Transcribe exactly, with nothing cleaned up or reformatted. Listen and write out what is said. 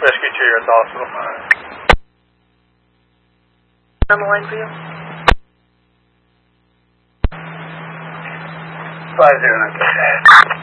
Rescue two, you're at the hospital. On the line for you? five zero nine.